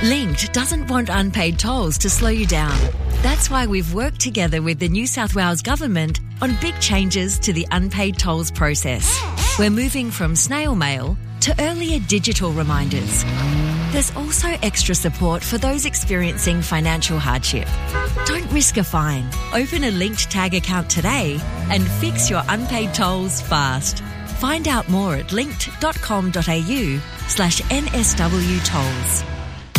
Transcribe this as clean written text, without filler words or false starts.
Linked doesn't want unpaid tolls to slow you down. That's why we've worked together with the New South Wales Government on big changes to the unpaid tolls process. We're moving from snail mail to earlier digital reminders. There's also extra support for those experiencing financial hardship. Don't risk a fine. Open a Linked Tag account today and fix your unpaid tolls fast. Find out more at linked.com.au/NSW tolls.